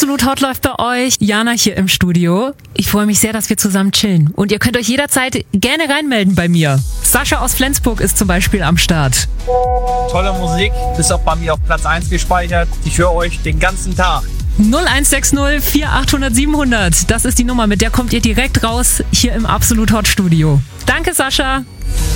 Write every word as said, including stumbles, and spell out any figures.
Absolut Hot läuft bei euch. Jana hier im Studio. Ich freue mich sehr, dass wir zusammen chillen. Und ihr könnt euch jederzeit gerne reinmelden bei mir. Sascha aus Flensburg ist zum Beispiel am Start. Tolle Musik, ist auch bei mir auf Platz eins gespeichert. Ich höre euch den ganzen Tag. null eins sechs null vier achthundert siebenhundert. Das ist die Nummer, mit der kommt ihr direkt raus hier im Absolut Hot Studio. Danke, Sascha.